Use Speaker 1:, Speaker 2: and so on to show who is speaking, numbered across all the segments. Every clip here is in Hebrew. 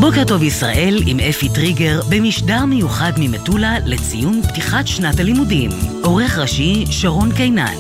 Speaker 1: בוקר טוב ישראל עם אפי טריגר במשדר מיוחד ממטולה לציון פתיחת שנת הלימודים. עורך ראשי שרון קינן.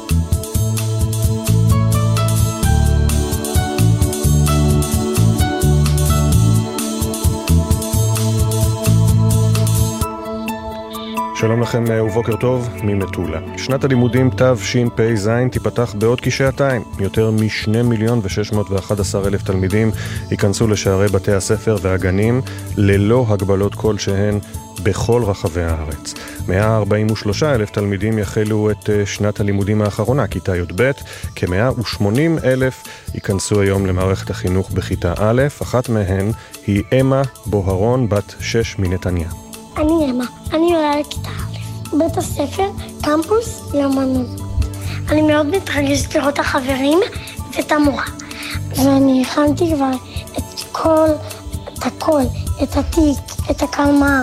Speaker 2: שלום לכם ובוקר טוב ממטולה. שנת הלימודים תשפ"ז תיפתח בעוד כשעתיים. יותר מ2,611,000 תלמידים ייכנסו לשערי בתי הספר והגנים ללא הגבלות כלשהן בכל רחבי הארץ. 143,000 תלמידים יחלו את שנת הלימודים האחרונה, כיתה י"ב. כ180,000 ייכנסו היום למערכת החינוך בכיתה א'. אחת מהן היא אמה בוהרון, בת 6 מנתניה.
Speaker 3: אני אמה, אני עולה לכיתה א', בית הספר, קמפוס, לאמנות. אני מאוד מתרגשת לראות את החברים ואת המורה. ואני הכנתי כבר את הכל, את התיק, את הקלמר.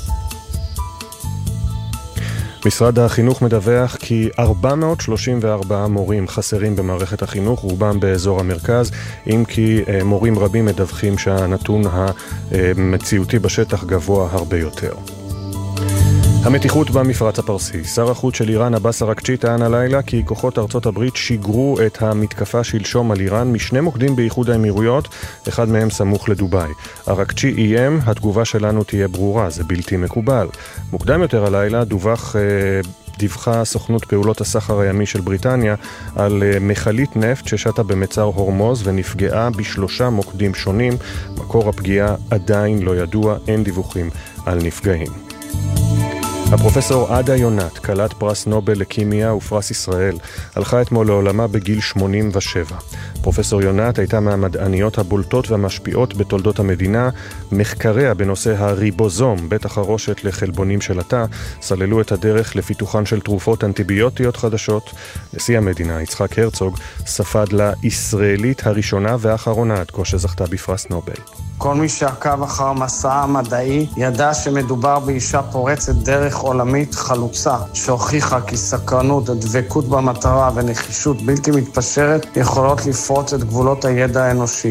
Speaker 2: משרד החינוך מדווח כי 434 מורים חסרים במערכת החינוך, רובם באזור המרכז, אם כי מורים רבים מדווחים שהנתון המציאותי בשטח גבוה הרבה יותר. המתיחות במפרץ הפרסי. שר החוץ של איראן עבאס אראקצ'י טען הלילה כי כוחות ארצות הברית שיגרו את המתקפה שלשום על איראן משני מוקדים באיחוד האמירויות, אחד מהם סמוך לדובאי. אראקצ'י איים, התגובה שלנו תהיה ברורה, זה בלתי מקובל. מוקדם יותר הלילה דיווחה סוכנות פעולות הסחר הימי של בריטניה על מכלית נפט ששטה במצר הורמוז ונפגעה בשלושה מוקדים שונים. מקור הפגיעה עדיין לא ידוע, אין דיווחים על נפגעים. הפרופסור עדה יונת, כלת פרס נובל לכימיה ופרס ישראל, הלכה אתמול לעולמה בגיל 87. פרופסור יונת הייתה מהמדעניות הבולטות והמשפיעות בתולדות המדינה. מחקריה בנושא הריבוזום, בית החרושת לחלבונים של התא, סללו את הדרך לפיתוחן של תרופות אנטיביוטיות חדשות. נשיא המדינה, יצחק הרצוג, ספד לישראלית הראשונה והאחרונה עד כה שזכתה בפרס נובל.
Speaker 4: כל מי שעקב אחר מסע המדעי ידע שמדובר באישה פורצת דרך עולמית חלוצה, שהוכיחה כי סקרנות, דבקות במטרה ונחישות בלתי מתפשרת יכולות לפרוץ את גבולות הידע האנושי.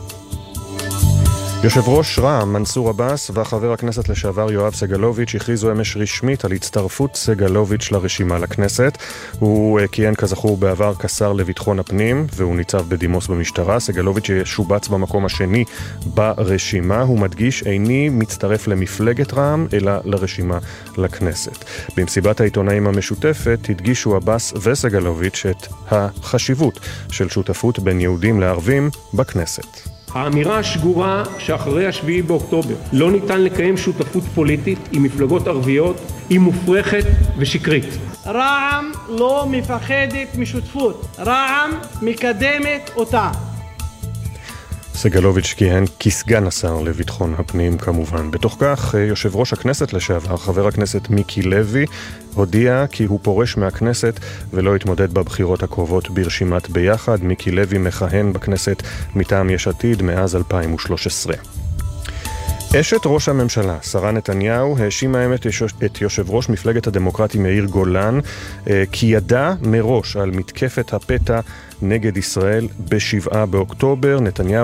Speaker 2: יושב ראש רע"מ מנסור עבאס וחבר הכנסת לשעבר יואב סגלוביץ' הכריזו אמש רשמית על הצטרפות סגלוביץ' לרשימה לכנסת. הוא כיהן כזכור בעבר כשר לביטחון הפנים והוא ניצב בדימוס במשטרה. סגלוביץ' שובץ במקום השני ברשימה. הוא מדגיש, איני מצטרף למפלגת רע"מ אלא לרשימה לכנסת. במסיבת העיתונאים המשותפת הדגישו עבאס וסגלוביץ' את החשיבות של שותפות בין יהודים לערבים בכנסת.
Speaker 5: האמירה השגורה שאחרי 7 באוקטובר לא ניתן לקיים שותפות פוליטית עם מפלגות ערביות היא מופרכת ושקרית.
Speaker 6: רע"מ לא מפחדת משותפות, רע"מ מקדמת אותה.
Speaker 2: סגלוביץ' כיהן כסגן השר לביטחון הפנים כמובן. בתוך כך, יושב ראש הכנסת לשעבר, חבר הכנסת מיקי לוי, הודיע כי הוא פורש מהכנסת ולא יתמודד בבחירות הקרובות ברשימת ביחד. מיקי לוי מכהן בכנסת מטעם יש עתיד מאז 2013. אשת ראש הממשלה, שרה נתניהו, האשימה את יושב ראש מפלגת הדמוקרטים יאיר גולן כי ידע מראש על מתקפת הפתע נגד ישראל ב7 באוקטובר. נתניהו